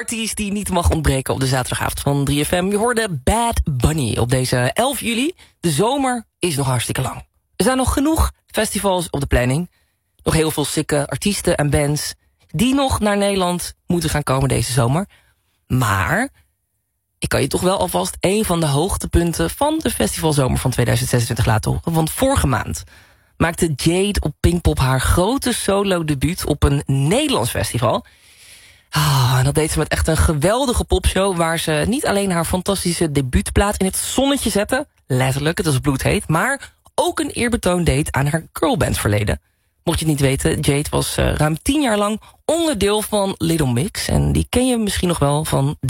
artiest die niet mag ontbreken op de zaterdagavond van 3FM. Je hoorde Bad Bunny op deze 11 juli. De zomer is nog hartstikke lang. Er zijn nog genoeg festivals op de planning. Nog heel veel sikke artiesten en bands die nog naar Nederland moeten gaan komen deze zomer. Maar ik kan je toch wel alvast een van de hoogtepunten van de festivalzomer van 2026 laten horen. Want vorige maand maakte Jade op Pinkpop haar grote solo-debuut op een Nederlands festival. En dat deed ze met echt een geweldige popshow, waar ze niet alleen haar fantastische debuutplaat in het zonnetje zette, letterlijk, het was bloedheet, maar ook een eerbetoon deed aan haar girlband-verleden. Mocht je het niet weten, Jade was ruim 10 jaar lang onderdeel van Little Mix, en die ken je misschien nog wel van